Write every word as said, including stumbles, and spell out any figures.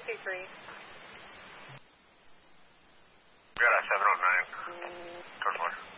fifty-three. We got a seven oh nine. Total one.